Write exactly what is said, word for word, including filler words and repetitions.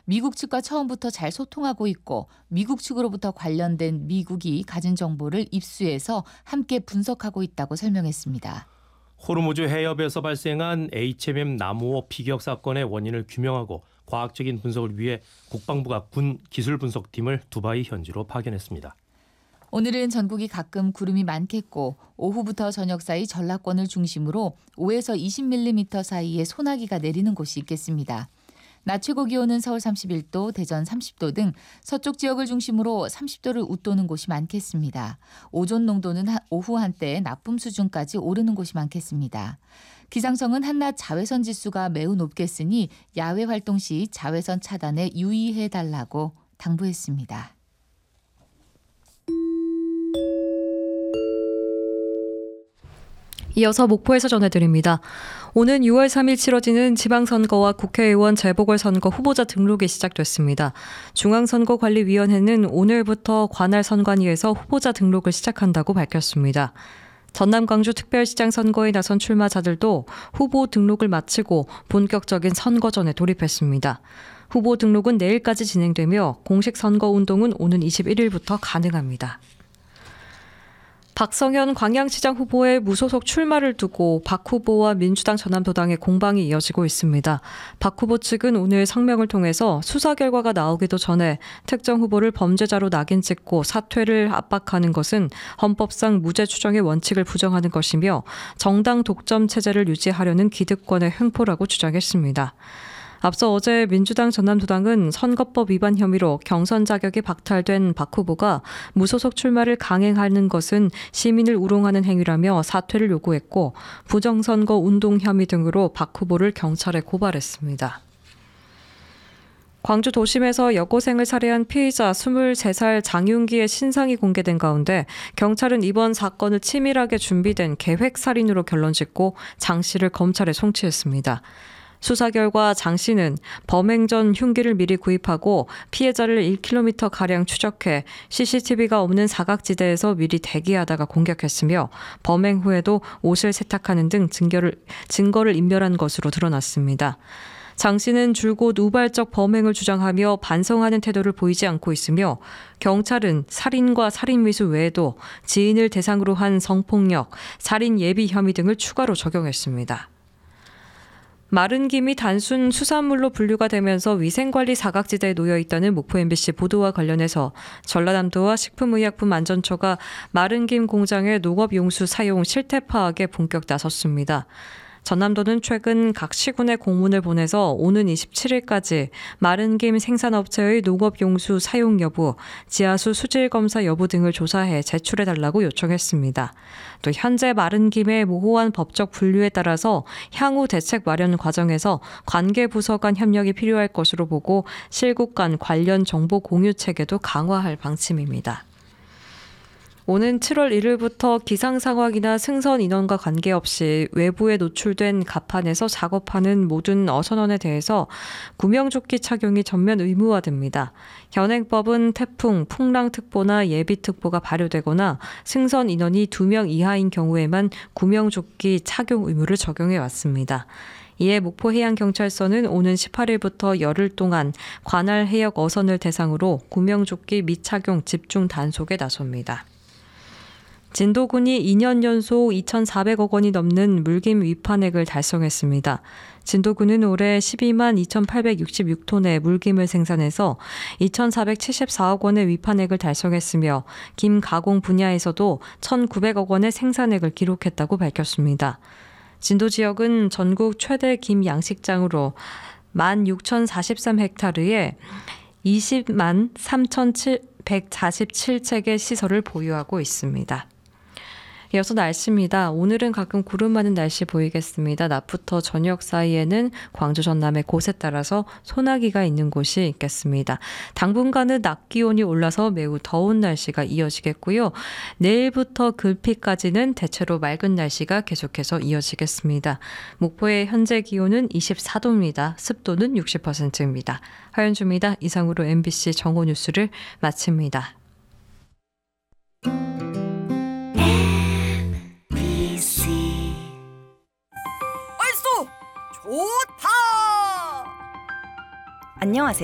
미국 측과 처음부터 잘 소통하고 있고 미국 측으로부터 관련된 미국이 가진 정보를 입수해서 함께 분석하고 있다고 설명했습니다. 호르무즈 해협에서 발생한 에이치엠엠 남우호 피격 사건의 원인을 규명하고 과학적인 분석을 위해 국방부가 군 기술분석팀을 두바이 현지로 파견했습니다. 오늘은 전국이 가끔 구름이 많겠고 오후부터 저녁 사이 전라권을 중심으로 오에서 이십 밀리미터 사이에 소나기가 내리는 곳이 있겠습니다. 낮 최고 기온은 서울 삼십일 도, 대전 삼십 도 등 서쪽 지역을 중심으로 삼십 도를 웃도는 곳이 많겠습니다. 오존 농도는 오후 한때 나쁨 수준까지 오르는 곳이 많겠습니다. 기상청은 한낮 자외선 지수가 매우 높겠으니 야외 활동 시 자외선 차단에 유의해달라고 당부했습니다. 이어서 목포에서 전해드립니다. 오는 유월 삼일 치러지는 지방선거와 국회의원 재보궐선거 후보자 등록이 시작됐습니다. 중앙선거관리위원회는 오늘부터 관할 선관위에서 후보자 등록을 시작한다고 밝혔습니다. 전남 광주 특별시장 선거에 나선 출마자들도 후보 등록을 마치고 본격적인 선거전에 돌입했습니다. 후보 등록은 내일까지 진행되며 공식 선거운동은 오는 이십일일부터 가능합니다. 박성현 광양시장 후보의 무소속 출마를 두고 박 후보와 민주당 전남도당의 공방이 이어지고 있습니다. 박 후보 측은 오늘 성명을 통해서 수사 결과가 나오기도 전에 특정 후보를 범죄자로 낙인 찍고 사퇴를 압박하는 것은 헌법상 무죄 추정의 원칙을 부정하는 것이며 정당 독점 체제를 유지하려는 기득권의 횡포라고 주장했습니다. 앞서 어제 민주당 전남도당은 선거법 위반 혐의로 경선 자격이 박탈된 박 후보가 무소속 출마를 강행하는 것은 시민을 우롱하는 행위라며 사퇴를 요구했고 부정선거 운동 혐의 등으로 박 후보를 경찰에 고발했습니다. 광주 도심에서 여고생을 살해한 피의자 스물세 살 장윤기의 신상이 공개된 가운데 경찰은 이번 사건을 치밀하게 준비된 계획살인으로 결론짓고 장 씨를 검찰에 송치했습니다. 수사 결과 장 씨는 범행 전 흉기를 미리 구입하고 피해자를 일 킬로미터가량 추적해 씨씨티비가 없는 사각지대에서 미리 대기하다가 공격했으며 범행 후에도 옷을 세탁하는 등 증거를, 증거를 인멸한 것으로 드러났습니다. 장 씨는 줄곧 우발적 범행을 주장하며 반성하는 태도를 보이지 않고 있으며 경찰은 살인과 살인미수 외에도 지인을 대상으로 한 성폭력, 살인 예비 혐의 등을 추가로 적용했습니다. 마른 김이 단순 수산물로 분류가 되면서 위생관리 사각지대에 놓여 있다는 목포 엠비씨 보도와 관련해서 전라남도와 식품의약품안전처가 마른 김 공장의 농업용수 사용 실태 파악에 본격 나섰습니다. 전남도는 최근 각 시군에 공문을 보내서 오는 이십칠일까지 마른 김 생산업체의 농업용수 사용 여부, 지하수 수질 검사 여부 등을 조사해 제출해달라고 요청했습니다. 또 현재 마른 김의 모호한 법적 분류에 따라서 향후 대책 마련 과정에서 관계 부서 간 협력이 필요할 것으로 보고 실국 간 관련 정보 공유 체계도 강화할 방침입니다. 오는 칠월 일일부터 기상 상황이나 승선 인원과 관계없이 외부에 노출된 갑판에서 작업하는 모든 어선원에 대해서 구명조끼 착용이 전면 의무화됩니다. 현행법은 태풍, 풍랑특보나 예비특보가 발효되거나 승선 인원이 두 명 이하인 경우에만 구명조끼 착용 의무를 적용해 왔습니다. 이에 목포해양경찰서는 오는 십팔일부터 열흘 동안 관할 해역 어선을 대상으로 구명조끼 미착용 집중 단속에 나섭니다. 진도군이 이 년 연속 이천사백억 원이 넘는 물김 위판액을 달성했습니다. 진도군은 올해 십이만 이천팔백육십육 톤의 물김을 생산해서 이천사백칠십사억 원의 위판액을 달성했으며 김 가공 분야에서도 천구백억 원의 생산액을 기록했다고 밝혔습니다. 진도 지역은 전국 최대 김 양식장으로 만 육천사십삼 헥타르에 이십만 삼천백사십칠 채의 시설을 보유하고 있습니다. 이어서 날씨입니다. 오늘은 가끔 구름 많은 날씨 보이겠습니다. 낮부터 저녁 사이에는 광주 전남의 곳에 따라서 소나기가 있는 곳이 있겠습니다. 당분간은 낮 기온이 올라서 매우 더운 날씨가 이어지겠고요. 내일부터 글피까지는 대체로 맑은 날씨가 계속해서 이어지겠습니다. 목포의 현재 기온은 이십사 도입니다. 습도는 육십 퍼센트입니다. 하연주입니다. 이상으로 엠비씨 정오 뉴스를 마칩니다. 좋다! 안녕하세요.